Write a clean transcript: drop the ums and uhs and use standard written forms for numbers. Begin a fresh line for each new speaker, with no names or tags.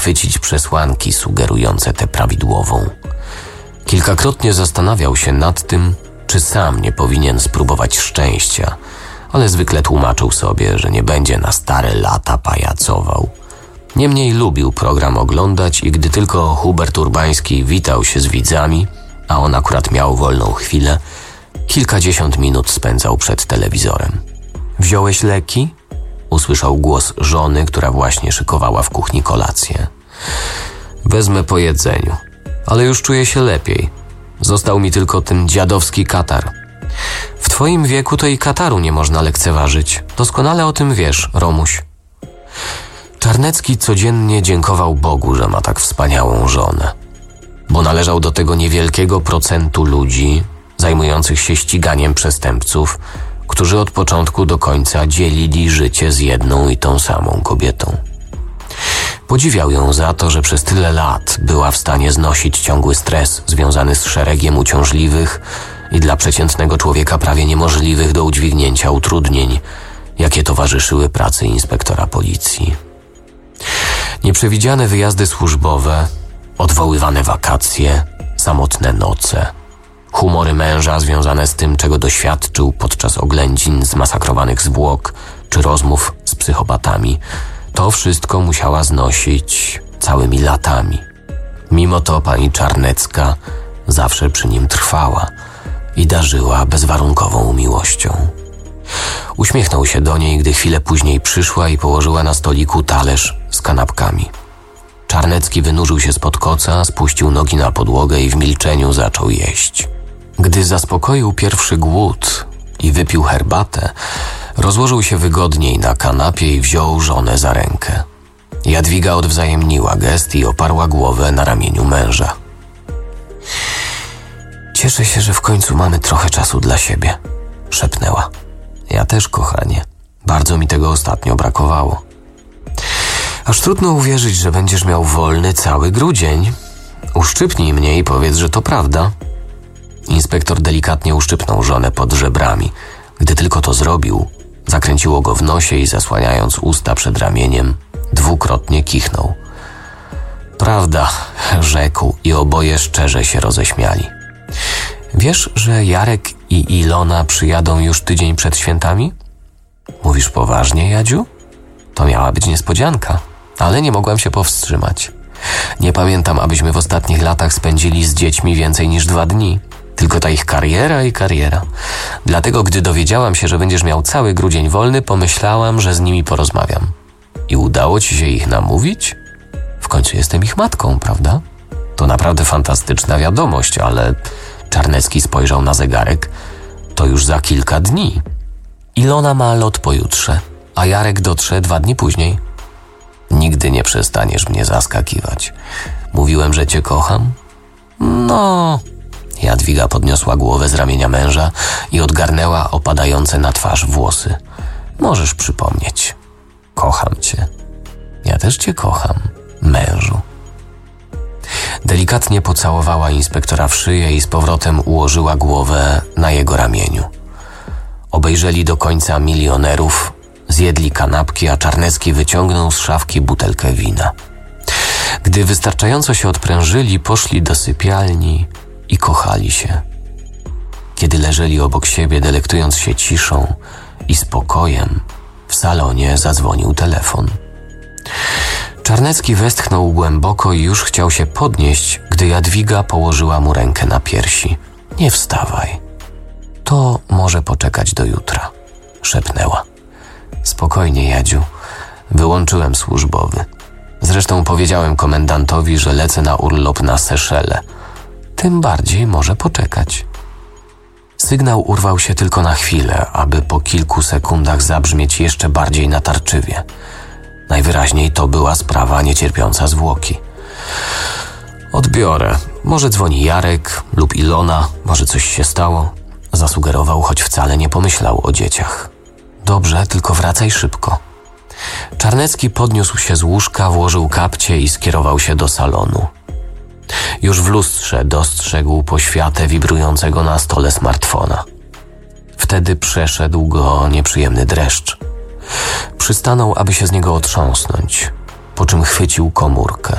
chwycić przesłanki sugerujące tę prawidłową. Kilkakrotnie zastanawiał się nad tym, czy sam nie powinien spróbować szczęścia, ale zwykle tłumaczył sobie, że nie będzie na stare lata pajacował. Niemniej lubił program oglądać i gdy tylko Hubert Urbański witał się z widzami, a on akurat miał wolną chwilę, kilkadziesiąt minut spędzał przed telewizorem. „Wziąłeś leki?” usłyszał głos żony, która właśnie szykowała w kuchni kolację. „Wezmę po jedzeniu, ale już czuję się lepiej. Został mi tylko ten dziadowski katar.” „W twoim wieku to i kataru nie można lekceważyć. Doskonale o tym wiesz, Romuś.” Czarnecki codziennie dziękował Bogu, że ma tak wspaniałą żonę, bo należał do tego niewielkiego procentu ludzi zajmujących się ściganiem przestępców, którzy od początku do końca dzielili życie z jedną i tą samą kobietą. Podziwiał ją za to, że przez tyle lat była w stanie znosić ciągły stres związany z szeregiem uciążliwych i dla przeciętnego człowieka prawie niemożliwych do udźwignięcia utrudnień, jakie towarzyszyły pracy inspektora policji. Nieprzewidziane wyjazdy służbowe, odwoływane wakacje, samotne noce, humory męża związane z tym, czego doświadczył podczas oględzin zmasakrowanych zwłok czy rozmów z psychopatami, to wszystko musiała znosić całymi latami. Mimo to pani Czarnecka zawsze przy nim trwała i darzyła bezwarunkową miłością. Uśmiechnął się do niej, gdy chwilę później przyszła i położyła na stoliku talerz z kanapkami. Czarnecki wynurzył się spod koca, spuścił nogi na podłogę i w milczeniu zaczął jeść. Gdy zaspokoił pierwszy głód i wypił herbatę, rozłożył się wygodniej na kanapie i wziął żonę za rękę. Jadwiga odwzajemniła gest i oparła głowę na ramieniu męża. „Cieszę się, że w końcu mamy trochę czasu dla siebie”, szepnęła. „Ja też, kochanie. Bardzo mi tego ostatnio brakowało”. „Aż trudno uwierzyć, że będziesz miał wolny cały grudzień. Uszczypnij mnie i powiedz, że to prawda”. Inspektor delikatnie uszczypnął żonę pod żebrami. Gdy tylko to zrobił, zakręciło go w nosie i zasłaniając usta przed ramieniem, dwukrotnie kichnął. „Prawda”, rzekł i oboje szczerze się roześmiali. „Wiesz, że Jarek i Ilona przyjadą już tydzień przed świętami?” „Mówisz poważnie, Jadziu?” „To miała być niespodzianka, ale nie mogłam się powstrzymać. Nie pamiętam, abyśmy w ostatnich latach spędzili z dziećmi więcej niż 2 dni. Tylko ta ich kariera i kariera. Dlatego, gdy dowiedziałam się, że będziesz miał cały grudzień wolny, pomyślałam, że z nimi porozmawiam. I udało ci się ich namówić? W końcu jestem ich matką, prawda? To naprawdę fantastyczna wiadomość, ale...” Czarnecki spojrzał na zegarek. „To już za kilka dni. Ilona ma lot pojutrze, a Jarek dotrze 2 dni później”. „Nigdy nie przestaniesz mnie zaskakiwać. Mówiłem, że cię kocham?” „No...” Jadwiga podniosła głowę z ramienia męża i odgarnęła opadające na twarz włosy. „Możesz przypomnieć. Kocham cię. Ja też cię kocham, mężu”. Delikatnie pocałowała inspektora w szyję i z powrotem ułożyła głowę na jego ramieniu. Obejrzeli do końca Milionerów, zjedli kanapki, a Czarnecki wyciągnął z szafki butelkę wina. Gdy wystarczająco się odprężyli, poszli do sypialni i kochali się. Kiedy leżeli obok siebie, delektując się ciszą i spokojem, w salonie zadzwonił telefon. Czarnecki westchnął głęboko i już chciał się podnieść, gdy Jadwiga położyła mu rękę na piersi. „Nie wstawaj. To może poczekać do jutra”, szepnęła. „Spokojnie, Jadziu. Wyłączyłem służbowy. Zresztą powiedziałem komendantowi, że lecę na urlop na Seszele. Tym bardziej może poczekać”. Sygnał urwał się tylko na chwilę, aby po kilku sekundach zabrzmieć jeszcze bardziej natarczywie. Najwyraźniej to była sprawa niecierpiąca zwłoki. „Odbiorę. Może dzwoni Jarek lub Ilona, może coś się stało”, zasugerował, choć wcale nie pomyślał o dzieciach. „Dobrze, tylko wracaj szybko”. Czarnecki podniósł się z łóżka, włożył kapcie i skierował się do salonu. Już w lustrze dostrzegł poświatę wibrującego na stole smartfona. Wtedy przeszedł go nieprzyjemny dreszcz. Przystanął, aby się z niego otrząsnąć. po czym chwycił komórkę.